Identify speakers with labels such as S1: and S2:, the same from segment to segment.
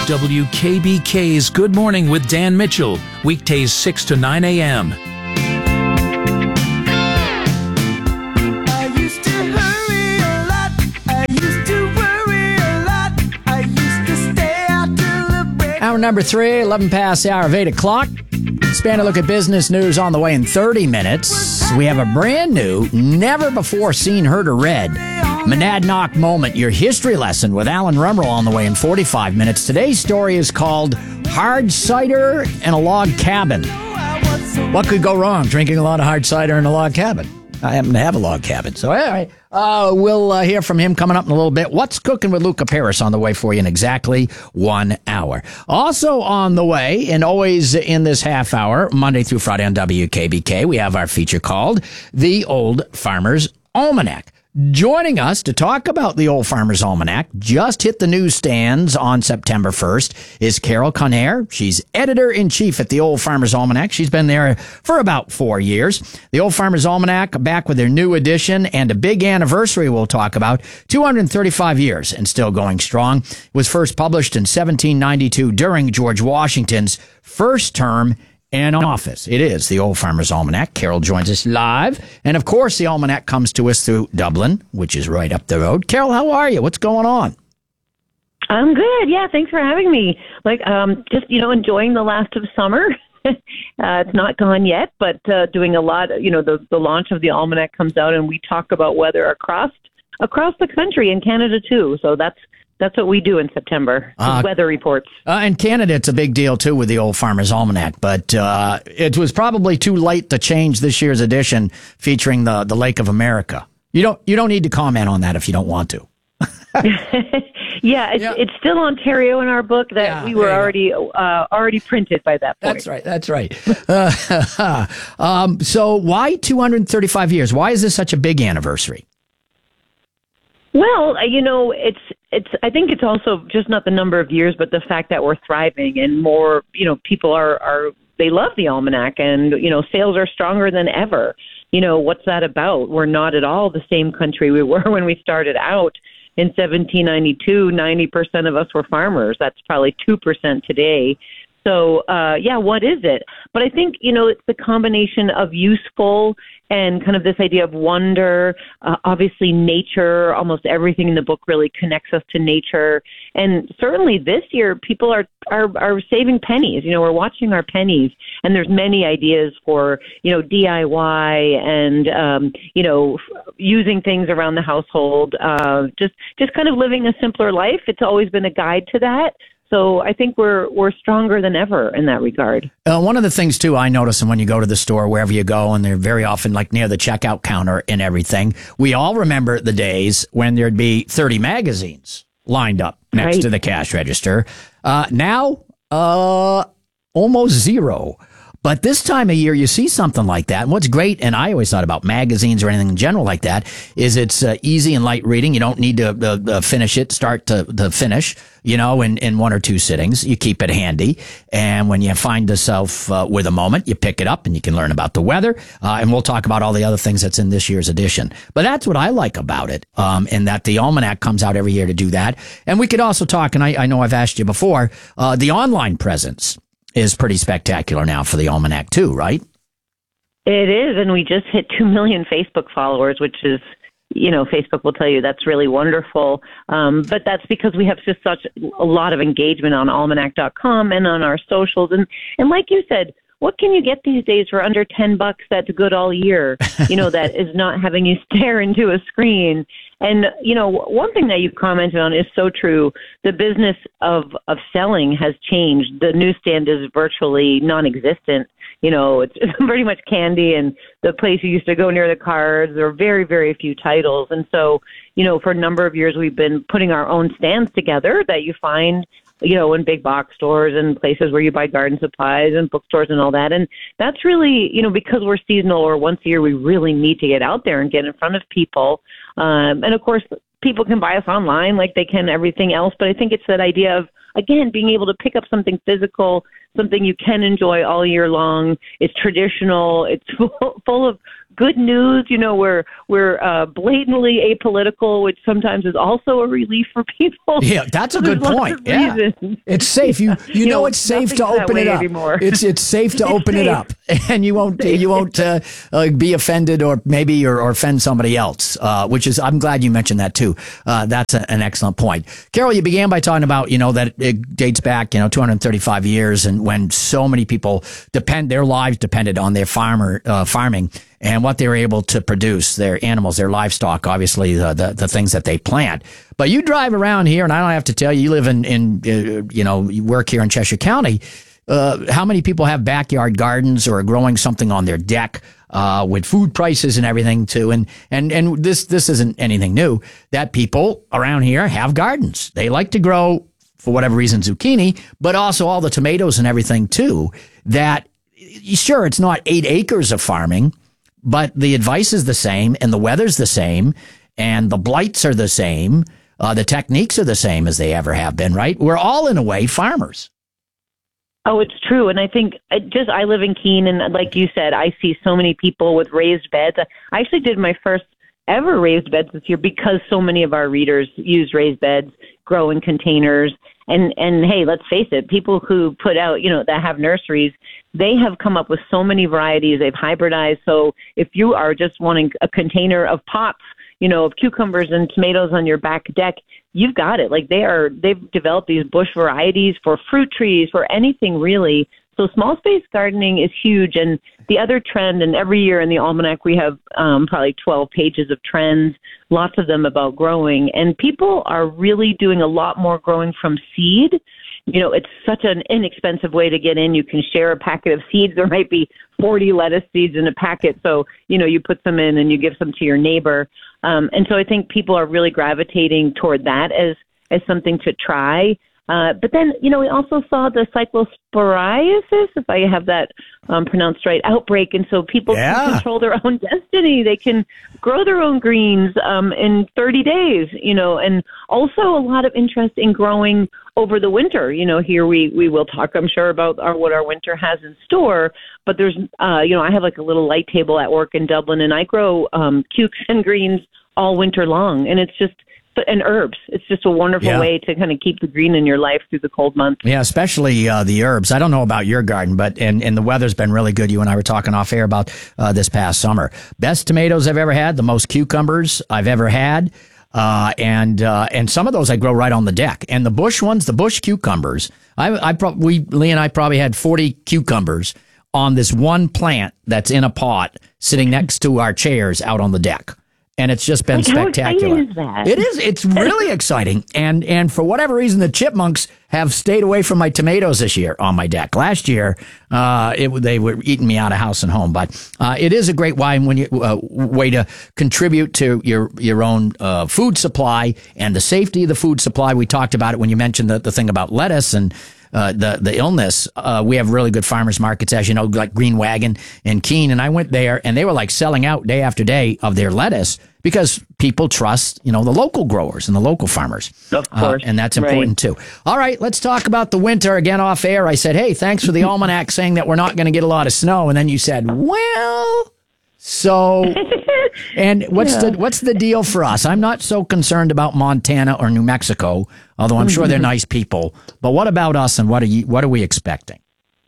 S1: WKBK's Good Morning with Dan Mitchell, weekdays 6 to 9 a.m.
S2: Hour number 3, 11 past the hour of 8 o'clock. Span a look at business news on the way in 30 minutes. We have a brand new, never before seen, heard, or read Monadnock moment, your history lesson with Alan Rumrell on the way in 45 minutes. Today's story is called Hard Cider in a Log Cabin. What could go wrong drinking a lot of hard cider in a log cabin? I happen to have a log cabin. So anyway, we'll hear from him coming up in a little bit. What's Cooking with Luca Paris on the way for you in exactly 1 hour. Also on the way, and always in this half hour, Monday through Friday on WKBK, we have our feature called The Old Farmer's Almanac. Joining us to talk about the Old Farmer's Almanac, just hit the newsstands on September 1st, is Carol Conaire. She's editor-in-chief at the Old Farmer's Almanac. She's been there for about 4 years. The Old Farmer's Almanac back with their new edition and a big anniversary we'll talk about, 235 years and still going strong. It was first published in 1792 during George Washington's first term in office. It is the Old Farmer's Almanac. Carol joins us live. And of course, the Almanac comes to us through Dublin, which is right up the road. Carol, how are you? What's going on?
S3: I'm good. Yeah, thanks for having me. Just, enjoying the last of summer. It's not gone yet, but doing a lot. The launch of the Almanac comes out and we talk about weather across the country and Canada too. So that's what we do in September, weather reports.
S2: In Canada, it's a big deal, too, with the Old Farmer's Almanac. But it was probably too late to change this year's edition featuring the Lake of America. You don't need to comment on that if you don't want to.
S3: It's still Ontario in our book that we were already printed by that point.
S2: That's right. So why 235 years? Why is this such a big anniversary?
S3: Well, I think it's also just not the number of years, but the fact that we're thriving and more, people they love the Almanac and, sales are stronger than ever. What's that about? We're not at all the same country we were when we started out in 1792. 90% of us were farmers. That's probably 2% today. So, what is it? But I think, it's the combination of useful and kind of this idea of wonder, obviously nature, almost everything in the book really connects us to nature. And certainly this year, people are saving pennies. We're watching our pennies, and there's many ideas for, DIY and, using things around the household, just kind of living a simpler life. It's always been a guide to that. So I think we're stronger than ever in that regard.
S2: One of the things, too, I notice, and when you go to the store, wherever you go, and they're very often like near the checkout counter and everything, we all remember the days when there'd be 30 magazines lined up next to the cash register. Now, almost zero. But this time of year, you see something like that. And what's great, and I always thought about magazines or anything in general like that, is it's easy and light reading. You don't need to finish it, start to finish, in 1 or 2 sittings. You keep it handy. And when you find yourself with a moment, you pick it up and you can learn about the weather. And we'll talk about all the other things that's in this year's edition. But that's what I like about it, in that the Almanac comes out every year to do that. And we could also talk, and I know I've asked you before, the online presence is pretty spectacular now for the Almanac too, right?
S3: It is, and we just hit 2 million Facebook followers, which is, Facebook will tell you that's really wonderful. But that's because we have just such a lot of engagement on almanac.com and on our socials. And like you said, what can you get these days for under $10 that's good all year, that is not having you stare into a screen? And, one thing that you commented on is so true. The business of selling has changed. The newsstand is virtually non-existent. It's pretty much candy, and the place you used to go near the cars, there are very, very few titles. And so, for a number of years, we've been putting our own stands together that you find, in big box stores and places where you buy garden supplies and bookstores and all that. And that's really, because we're seasonal or once a year, we really need to get out there and get in front of people. And of course, people can buy us online like they can everything else. But I think it's that idea of, again, being able to pick up something physical, something you can enjoy all year long. It's traditional. It's full of good news. We're blatantly apolitical, which sometimes is also a relief for people.
S2: Yeah, that's a good point. Yeah, it's safe. You know it's safe to open it up. Anymore. It's safe to open it up, and you won't be offended or maybe or offend somebody else. Which is, I'm glad you mentioned that too. That's an excellent point. Carol, you began by talking about that it dates back 235 years, and when so many people their lives depended on their farming and what they were able to produce, their animals, their livestock, obviously the things that they plant. But you drive around here, and I don't have to tell you, you live you work here in Cheshire County. How many people have backyard gardens or are growing something on their deck with food prices and everything too? And this isn't anything new, that people around here have gardens. They like to grow, for whatever reason, zucchini, but also all the tomatoes and everything too. That, sure, it's not 8 acres of farming, but the advice is the same, and the weather's the same, and the blights are the same. The techniques are the same as they ever have been, right? We're all, in a way, farmers.
S3: Oh, it's true. And I think I live in Keene, and like you said, I see so many people with raised beds. I actually did my first ever raised beds this year because so many of our readers use raised beds, grow in containers. And hey, let's face it, people who put out, that have nurseries, they have come up with so many varieties. They've hybridized. So if you are just wanting a container of pots, of cucumbers and tomatoes on your back deck, you've got it. Like they've developed these bush varieties for fruit trees, for anything really. So small space gardening is huge. And the other trend, and every year in the Almanac, we have probably 12 pages of trends, lots of them about growing. And people are really doing a lot more growing from seed. It's such an inexpensive way to get in. You can share a packet of seeds. There might be 40 lettuce seeds in a packet. So, you put some in and you give some to your neighbor. And so I think people are really gravitating toward that as something to try. But then, we also saw the cyclosporiasis, if I have that pronounced right, outbreak. And so people can control their own destiny. They can grow their own greens in 30 days, and also a lot of interest in growing over the winter. Here we will talk, I'm sure, about what our winter has in store. But there's, I have like a little light table at work in Dublin, and I grow cukes and greens all winter long. And it's just, and herbs. It's just a wonderful way to kind of keep the green in your life through the cold months.
S2: Yeah, especially the herbs. I don't know about your garden, but and the weather's been really good. You and I were talking off air about this past summer. Best tomatoes I've ever had, the most cucumbers I've ever had. And some of those I grow right on the deck. And the bush ones, the bush cucumbers, Lee and I probably had 40 cucumbers on this one plant that's in a pot sitting next to our chairs out on the deck. And it's just been spectacular.
S3: How exciting is that?
S2: It is. It's really exciting. And for whatever reason, the chipmunks have stayed away from my tomatoes this year on my deck. Last year, they were eating me out of house and home. But it is a great way to contribute to your own food supply and the safety of the food supply. We talked about it when you mentioned the thing about lettuce and the illness. We have really good farmers markets, as you know, like Green Wagon and Keene. And I went there and they were like selling out day after day of their lettuce because people trust, the local growers and the local farmers.
S3: Of course.
S2: And that's important too. All right, let's talk about the winter again off air. I said, hey, thanks for the almanac saying that we're not going to get a lot of snow. And then you said, well, so, and what's the deal for us? I'm not so concerned about Montana or New Mexico, although I'm sure they're nice people. But what about us, and what are we expecting?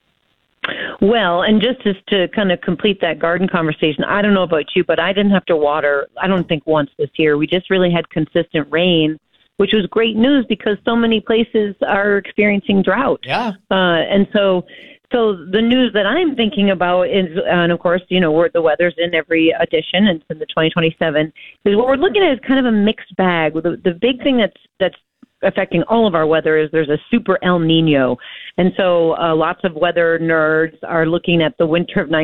S3: Well, and just to kind of complete that garden conversation, I don't know about you, but I didn't have to water, I don't think once this year. We just really had consistent rain, which was great news because so many places are experiencing drought.
S2: Yeah.
S3: And so the news that I'm thinking about is, and of course, the weather's in every edition, and it's in the 2027, is what we're looking at is kind of a mixed bag. The big thing that's affecting all of our weather is there's a super El Nino. And so lots of weather nerds are looking at the winter of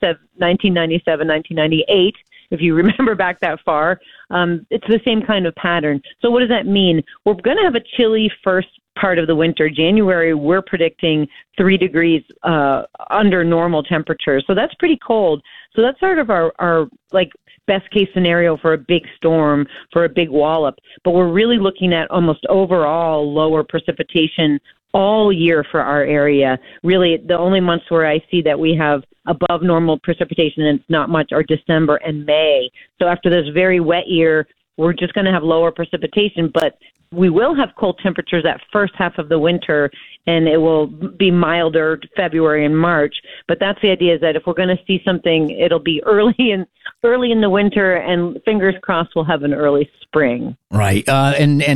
S3: 1997, 1998. If you remember back that far, it's the same kind of pattern. So what does that mean? We're going to have a chilly first part of the winter. January, we're predicting 3 degrees under normal temperatures. So that's pretty cold. So that's sort of our best case scenario for a big storm, for a big wallop. But we're really looking at almost overall lower precipitation all year for our area. Really, the only months where I see that we have above normal precipitation, and it's not much, are December and May. So after this very wet year, we're just going to have lower precipitation, but we will have cold temperatures that first half of the winter, and it will be milder February and March. But that's the idea, is that if we're going to see something, it'll be early in the winter, and fingers crossed we'll have an early spring.
S2: Right. And